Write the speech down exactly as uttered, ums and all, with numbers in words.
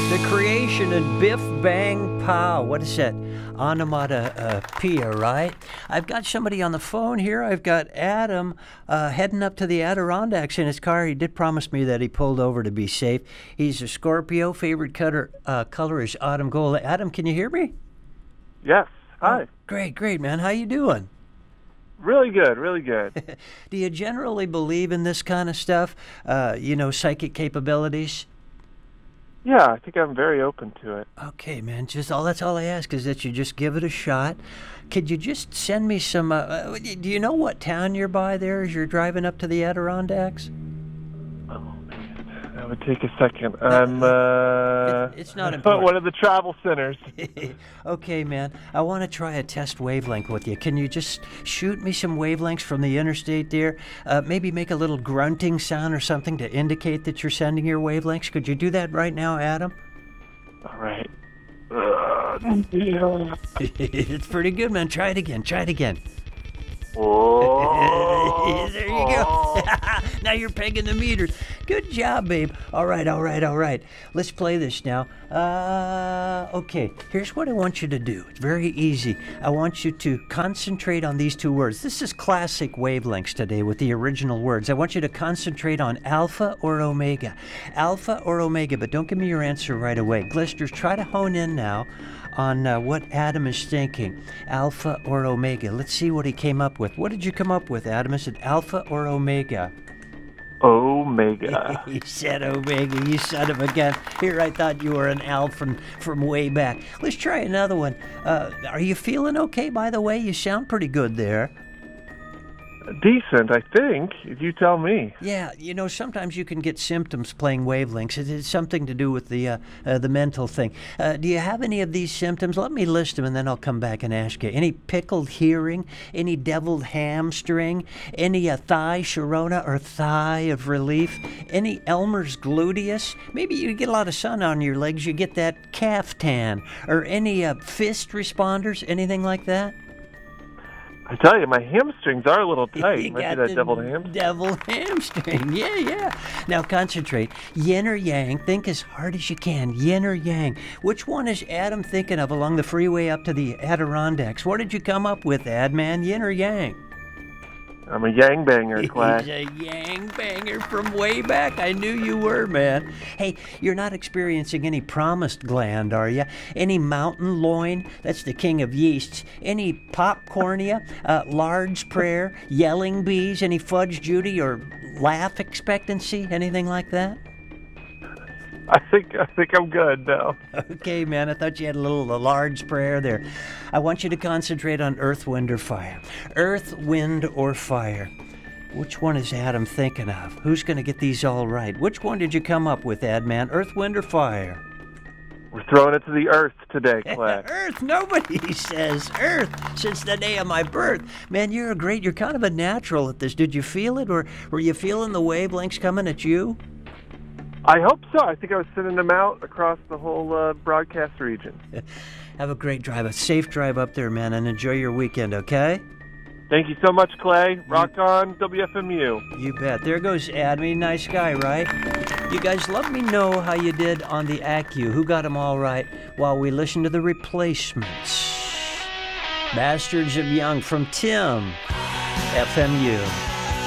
The creation of Biff Bang Pow. What is that? Onomatopoeia, right? I've got somebody on the phone here. I've got Adam uh, heading up to the Adirondacks in his car. He did promise me that he pulled over to be safe. He's a Scorpio. Favorite color, uh, color is autumn gold. Adam, can you hear me? Yes. Hi. Oh, great, great, man. How you doing? Really good, really good. Do you generally believe in this kind of stuff? Uh, you know, psychic capabilities? Yeah, I think I'm very open to it. Okay, man. Just all that's all I ask is that you just give it a shot. Could you just send me some? Uh, uh, do you know what town you're by there as you're driving up to the Adirondacks? Oh man, that would take a second. I'm uh, it, it's not important. One of the travel centers. Okay, man. I want to try a test wavelength with you. Can you just shoot me some wavelengths from the interstate there? Uh, maybe make a little grunting sound or something to indicate that you're sending your wavelengths. Could you do that right now, Adam? All right. Uh, yeah. It's pretty good, man. Try it again. Try it again. Oh, there you go. Now you're pegging the meters. Good job, babe. All right, all right, all right. Let's play this now. Uh, okay, here's what I want you to do. It's very easy. I want you to concentrate on these two words. This is classic wavelengths today with the original words. I want you to concentrate on alpha or omega. Alpha or omega, but don't give me your answer right away. Glisters, try to hone in now on uh, what Adam is thinking. Alpha or omega. Let's see what he came up with. What did you come up with, Adam? Is it alpha or omega? Omega. He said omega, you son of a gun. Here, I thought you were an Al from, from way back. Let's try another one. Uh, are you feeling okay, by the way? You sound pretty good there. Decent, I think, if you tell me. Yeah, you know, sometimes you can get symptoms playing wavelengths. It is something to do with the uh, uh, the mental thing. Uh, do you have any of these symptoms? Let me list them, and then I'll come back and ask you. Any pickled hearing? Any deviled hamstring? Any uh, thigh sharona or thigh of relief? Any Elmer's gluteus? Maybe you get a lot of sun on your legs, you get that calf tan. Or any uh, fist responders? Anything like that? I tell you, my hamstrings are a little tight. You Might got be that the deviled hamstring. Devil hamstring. Yeah, yeah. Now concentrate. Yin or yang. Think as hard as you can. Yin or yang. Which one is Adam thinking of along the freeway up to the Adirondacks? What did you come up with, Adman? Yin or yang? I'm a yang banger, Clay. He's a yang banger from way back. I knew you were, man. Hey, you're not experiencing any promised gland, are you? Any mountain loin? That's the king of yeasts. Any popcornia? Uh, large prayer? Yelling bees? Any fudge Judy or laugh expectancy? Anything like that? I think I think I'm good now. Okay, man. I thought you had a little a large prayer there. I want you to concentrate on earth, wind, or fire. Earth, wind, or fire. Which one is Adam thinking of? Who's going to get these all right? Which one did you come up with, Adman? Earth, wind, or fire? We're throwing it to the earth today, Clay. Earth. Nobody says Earth since the day of my birth. Man, you're a great, you're kind of a natural at this. Did you feel it, or were you feeling the wavelengths coming at you? I hope so. I think I was sending them out across the whole uh, broadcast region. Have a great drive, a safe drive up there, man, and enjoy your weekend, okay? Thank you so much, Clay. Rock on W F M U. You bet. There goes Admy. Nice guy, right? You guys, let me know how you did on the A C U. Who got them all right while we listen to the replacements. Bastards of Young from Tim, F M U.